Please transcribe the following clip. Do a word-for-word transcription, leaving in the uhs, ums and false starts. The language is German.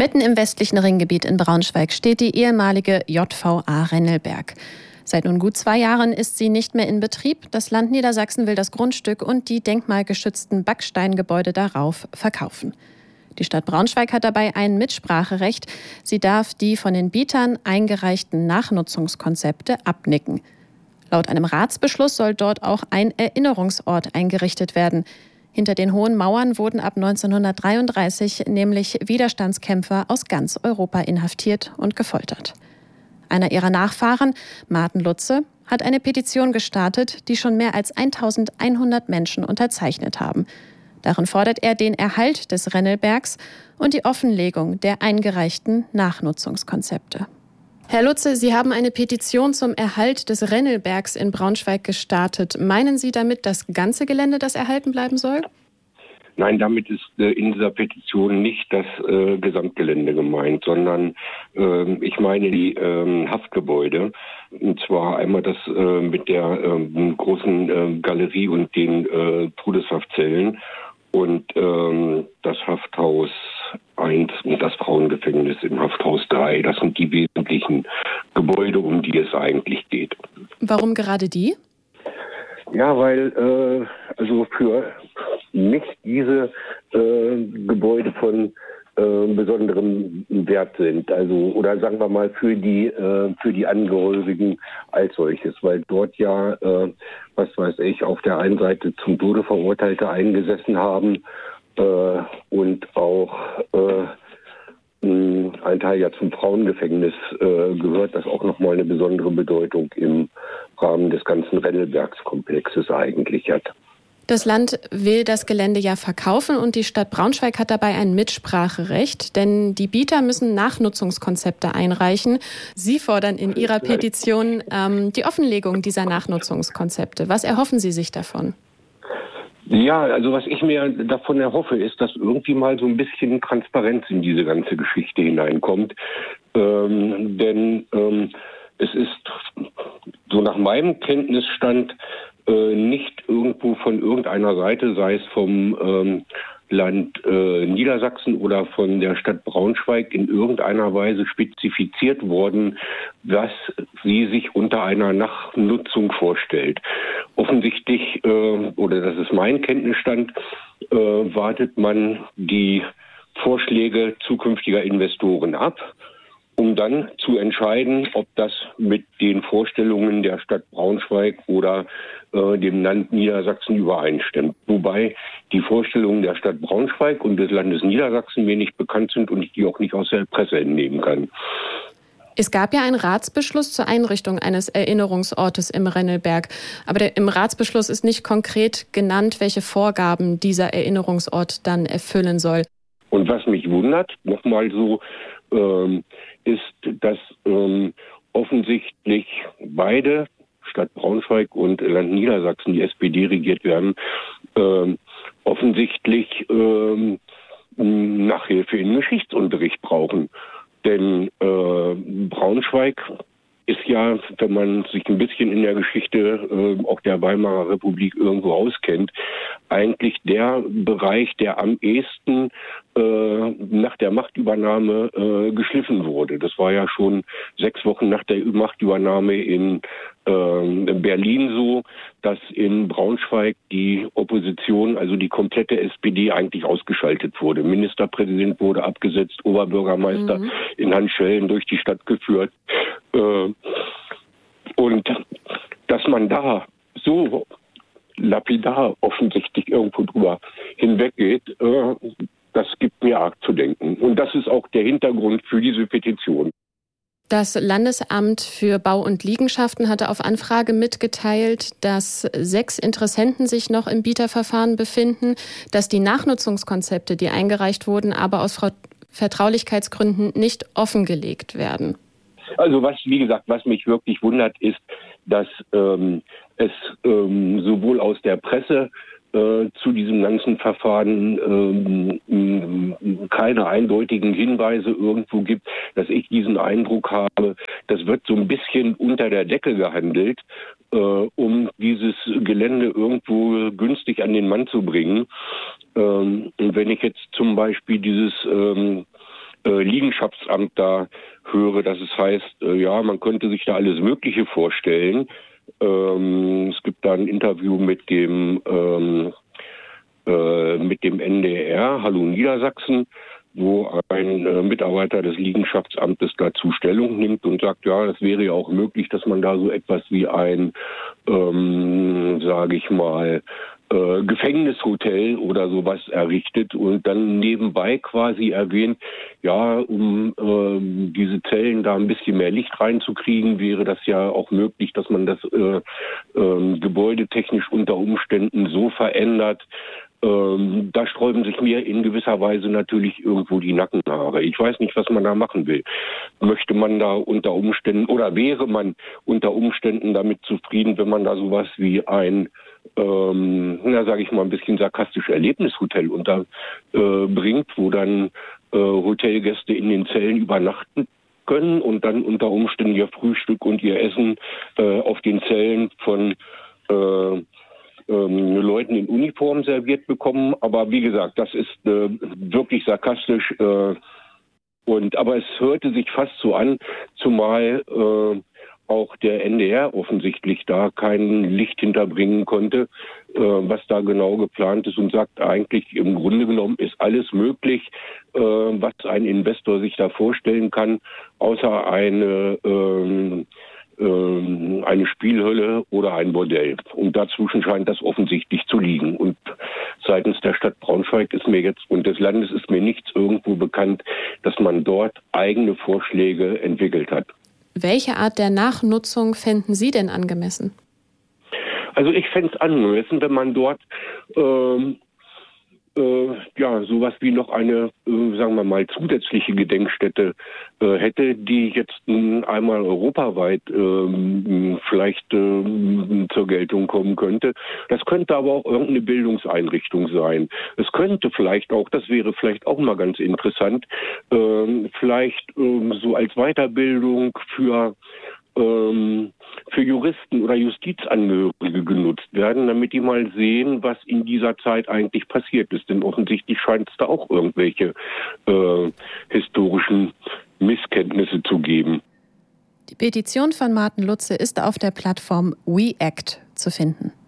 Mitten im westlichen Ringgebiet in Braunschweig steht die ehemalige J V A Rennelberg. Seit nun gut zwei Jahren ist sie nicht mehr in Betrieb. Das Land Niedersachsen will das Grundstück und die denkmalgeschützten Backsteingebäude darauf verkaufen. Die Stadt Braunschweig hat dabei ein Mitspracherecht. Sie darf die von den Bietern eingereichten Nachnutzungskonzepte abnicken. Laut einem Ratsbeschluss soll dort auch ein Erinnerungsort eingerichtet werden. Hinter den hohen Mauern wurden ab neunzehnhundertdreiunddreißig nämlich Widerstandskämpfer aus ganz Europa inhaftiert und gefoltert. Einer ihrer Nachfahren, Martin Lutze, hat eine Petition gestartet, die schon mehr als eintausendeinhundert Menschen unterzeichnet haben. Darin fordert er den Erhalt des Rennelbergs und die Offenlegung der eingereichten Nachnutzungskonzepte. Herr Lutze, Sie haben eine Petition zum Erhalt des Rennelbergs in Braunschweig gestartet. Meinen Sie damit das ganze Gelände, das erhalten bleiben soll? Nein, damit ist äh, in dieser Petition nicht das äh, Gesamtgelände gemeint, sondern äh, ich meine die äh, Haftgebäude. Und zwar einmal das äh, mit der äh, großen äh, Galerie und den äh, Todeshaftzellen und äh, das Hafthaus eins und das Frauengefängnis im Hafthaus drei. Das sind die wesentlichen Gebäude, um die es eigentlich geht. Warum gerade die? Ja, weil äh, also für mich diese äh, Gebäude von äh, besonderem Wert sind. Also oder sagen wir mal für die äh, für die Angehörigen als solches, weil dort ja äh, was weiß ich auf der einen Seite zum Tode Verurteilte eingesessen haben äh, und auch äh, ein Teil ja zum Frauengefängnis äh, gehört, das auch nochmal eine besondere Bedeutung im Rahmen des ganzen Rennelbergskomplexes eigentlich hat. Das Land will das Gelände ja verkaufen und die Stadt Braunschweig hat dabei ein Mitspracherecht, denn die Bieter müssen Nachnutzungskonzepte einreichen. Sie fordern in Ihrer Petition ähm, die Offenlegung dieser Nachnutzungskonzepte. Was erhoffen Sie sich davon? Ja, also was ich mir davon erhoffe, ist, dass irgendwie mal so ein bisschen Transparenz in diese ganze Geschichte hineinkommt. Ähm, denn ähm, es ist so nach meinem Kenntnisstand äh, nicht irgendwo von irgendeiner Seite, sei es vom ähm, Land äh, Niedersachsen oder von der Stadt Braunschweig in irgendeiner Weise spezifiziert worden, was sie sich unter einer Nachnutzung vorstellt. Offensichtlich, äh, oder das ist mein Kenntnisstand, äh, wartet man die Vorschläge zukünftiger Investoren ab, um dann zu entscheiden, ob das mit den Vorstellungen der Stadt Braunschweig oder äh, dem Land Niedersachsen übereinstimmt. Wobei die Vorstellungen der Stadt Braunschweig und des Landes Niedersachsen mir nicht bekannt sind und ich die auch nicht aus der Presse entnehmen kann. Es gab ja einen Ratsbeschluss zur Einrichtung eines Erinnerungsortes im Rennelberg. Aber der, im Ratsbeschluss ist nicht konkret genannt, welche Vorgaben dieser Erinnerungsort dann erfüllen soll. Und was mich wundert, nochmal so, ähm, ist, dass ähm, offensichtlich beide, Stadt Braunschweig und Land Niedersachsen, die S P D regiert werden, ähm, offensichtlich ähm, Nachhilfe im Geschichtsunterricht brauchen. Denn äh, Braunschweig ist ja, wenn man sich ein bisschen in der Geschichte äh, auch der Weimarer Republik irgendwo auskennt, eigentlich der Bereich, der am ehesten äh, nach der Machtübernahme äh, geschliffen wurde. Das war ja schon sechs Wochen nach der Machtübernahme in äh, Berlin so, dass in Braunschweig die Opposition, also die komplette S P D eigentlich ausgeschaltet wurde. Ministerpräsident wurde abgesetzt, Oberbürgermeister mhm. in Handschellen durch die Stadt geführt. Äh, und dass man da so lapidar offensichtlich irgendwo drüber hinweggeht, äh, das gibt mir arg zu denken. Und das ist auch der Hintergrund für diese Petition. Das Landesamt für Bau- und Liegenschaften hatte auf Anfrage mitgeteilt, dass sechs Interessenten sich noch im Bieterverfahren befinden, dass die Nachnutzungskonzepte, die eingereicht wurden, aber aus Vertraulichkeitsgründen nicht offengelegt werden. Also was, wie gesagt, was mich wirklich wundert, ist, dass ähm, es ähm, sowohl aus der Presse äh, zu diesem ganzen Verfahren ähm, keine eindeutigen Hinweise irgendwo gibt, dass ich diesen Eindruck habe, das wird so ein bisschen unter der Decke gehandelt, äh, um dieses Gelände irgendwo günstig an den Mann zu bringen. Ähm, und wenn ich jetzt zum Beispiel dieses ähm, äh, Liegenschaftsamt da höre, dass es heißt, äh, ja, man könnte sich da alles Mögliche vorstellen. Ähm, es gibt da ein Interview mit dem ähm, äh, mit dem N D R, Hallo Niedersachsen, wo ein äh, Mitarbeiter des Liegenschaftsamtes dazu Stellung nimmt und sagt, ja, es wäre ja auch möglich, dass man da so etwas wie ein, ähm, sage ich mal, äh, Gefängnishotel oder sowas errichtet und dann nebenbei quasi erwähnt, ja, um äh, diese Zellen da ein bisschen mehr Licht reinzukriegen, wäre das ja auch möglich, dass man das äh, äh, gebäudetechnisch unter Umständen so verändert. Ähm, da sträuben sich mir in gewisser Weise natürlich irgendwo die Nackenhaare. Ich weiß nicht, was man da machen will. Möchte man da unter Umständen oder wäre man unter Umständen damit zufrieden, wenn man da sowas wie ein, ähm, na sage ich mal ein bisschen sarkastisch Erlebnishotel unterbringt, äh, wo dann äh, Hotelgäste in den Zellen übernachten können und dann unter Umständen ihr Frühstück und ihr Essen äh, auf den Zellen von äh, Ähm, Leuten in Uniform serviert bekommen. Aber wie gesagt, das ist äh, wirklich sarkastisch. Äh, und aber es hörte sich fast so an, zumal äh, auch der N D R offensichtlich da kein Licht hinterbringen konnte, äh, was da genau geplant ist und sagt eigentlich, im Grunde genommen ist alles möglich, äh, was ein Investor sich da vorstellen kann, außer eine äh, eine Spielhölle oder ein Bordell. Und dazwischen scheint das offensichtlich zu liegen. Und seitens der Stadt Braunschweig ist mir jetzt und des Landes ist mir nichts irgendwo bekannt, dass man dort eigene Vorschläge entwickelt hat. Welche Art der Nachnutzung fänden Sie denn angemessen? Also ich fände es angemessen, wenn man dort ähm, Äh, ja, sowas wie noch eine, äh, sagen wir mal, zusätzliche Gedenkstätte äh, hätte, die jetzt äh, einmal europaweit äh, vielleicht äh, zur Geltung kommen könnte. Das könnte aber auch irgendeine Bildungseinrichtung sein. Es könnte vielleicht auch, das wäre vielleicht auch mal ganz interessant, äh, vielleicht äh, so als Weiterbildung für ähm, für Juristen oder Justizangehörige genutzt werden, damit die mal sehen, was in dieser Zeit eigentlich passiert ist. Denn offensichtlich scheint es da auch irgendwelche äh, historischen Misskenntnisse zu geben. Die Petition von Martin Lutze ist auf der Plattform WeAct zu finden.